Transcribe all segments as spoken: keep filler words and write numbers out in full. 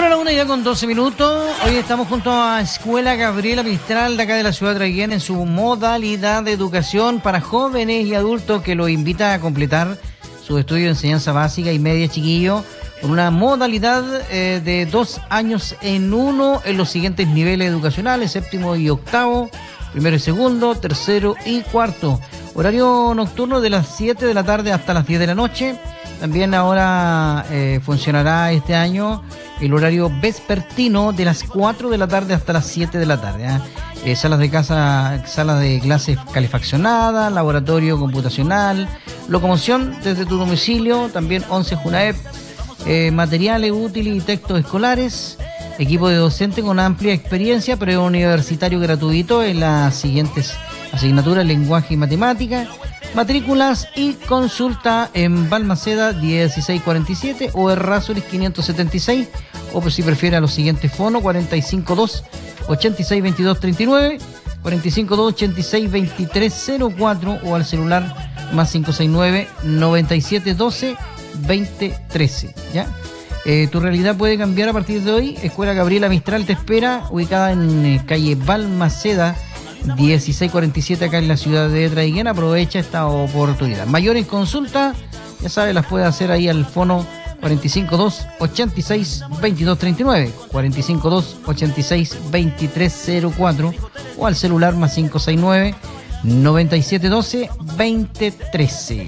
Bueno, la una ya con doce minutos. Hoy estamos junto a Escuela Gabriela Mistral de acá de la ciudad de Traiguén en su modalidad de educación para jóvenes y adultos que lo invita a completar su estudio de enseñanza básica y media, chiquillo, con una modalidad eh, de dos años en uno en los siguientes niveles educacionales: séptimo y octavo, primero y segundo, tercero y cuarto. Horario nocturno de las siete de la tarde hasta las diez de la noche. También ahora eh, funcionará este año el horario vespertino de las cuatro de la tarde hasta las siete de la tarde. ¿eh? Eh, salas de casa, salas de clases calefaccionadas, laboratorio computacional, locomoción desde tu domicilio, también once Junaep, eh, materiales útiles y textos escolares, equipo de docente con amplia experiencia, preuniversitario gratuito en las siguientes asignaturas: lenguaje y matemática. Matrículas y consulta en Balmaceda dieciséis cuarenta y siete o Errázuriz quinientos setenta y seis, o pues si prefiere a los siguientes fonos: cuarenta y cinco dos, ochenta y seis veintidós treinta y nueve, cuarenta y cinco dos, ochenta y seis veintitrés cero cuatro, o al celular más cinco seis nueve, noventa y siete doce, veinte trece. ¿Ya? Eh, tu realidad puede cambiar a partir de hoy. Escuela Gabriela Mistral te espera, ubicada en eh, calle Balmaceda dieciséis cuarenta y siete, acá en la ciudad de Traiguén. Aprovecha esta oportunidad. Mayores consultas, ya sabes, las puede hacer ahí al fono cuarenta y cinco dos, ochenta y seis veintidós treinta y nueve, cuarenta y cinco dos, ochenta y seis veintitrés cero cuatro, o al celular más cinco seis nueve, noventa y siete doce, veinte trece.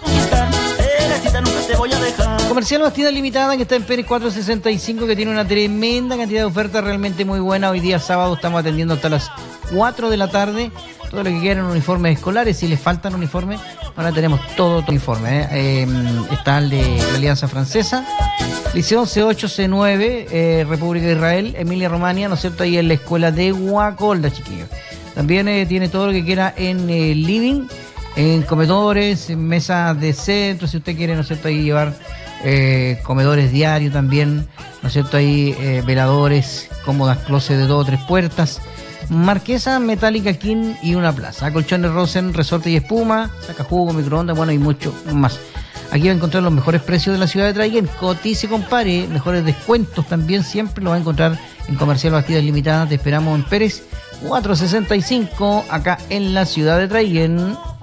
Comercial Bastida Limitada, que está en Pérez cuatrocientos sesenta y cinco, que tiene una tremenda cantidad de ofertas realmente muy buena. Hoy día sábado estamos atendiendo hasta las cuatro de la tarde. Todo lo que quieran uniformes escolares, si les faltan uniformes, ahora tenemos todo, todo uniforme. ¿eh? Eh, está el de la Alianza Francesa, Liceo C ocho, C nueve, eh, República de Israel, Emilia Romagna, ¿no es cierto? Ahí en la escuela de Guacolda, chiquillos. También eh, tiene todo lo que quiera en eh, living, en comedores, en mesas de centro, si usted quiere, ¿no es cierto?, ahí llevar eh, comedores diarios también, ¿no es cierto?, ahí eh, veladores, cómodas closet de dos o tres puertas, marquesa metálica King y una plaza, colchones Rosen, resorte y espuma, saca jugo, microondas, bueno, y mucho más. Aquí va a encontrar los mejores precios de la ciudad de Traiguén. Cotice, compare, mejores descuentos también siempre lo va a encontrar en Comercial Bastidas Limitadas. Te esperamos en Pérez cuatrocientos sesenta y cinco, acá en la ciudad de Traiguén.